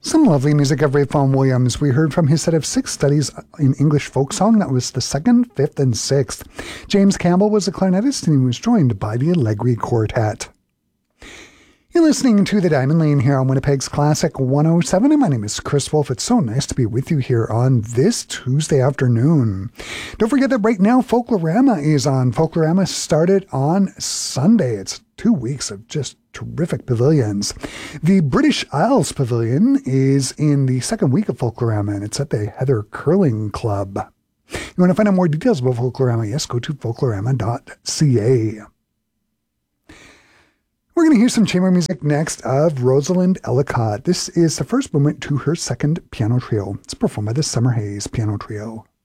Some lovely music of Ralph Vaughan Williams. We heard from his set of 6 studies in English folk song. That was the 2nd, 5th, and 6th. James Campbell was a clarinetist, and he was joined by the Allegri Quartet. You're listening to The Diamond Lane here on Winnipeg's Classic 107, and my name is Chris Wolf. It's so nice to be with you here on this Tuesday afternoon. Don't forget that right now, Folklorama is on. Folklorama started on Sunday. It's 2 weeks of just terrific pavilions. The British Isles Pavilion is in the 2nd week of Folklorama, and it's at the Heather Curling Club. You want to find out more details about Folklorama? Yes, go to folklorama.ca. We're going to hear some chamber music next of Rosalind Ellicott. This is the first movement to her 2nd piano trio. It's performed by the Summer Haze Piano Trio.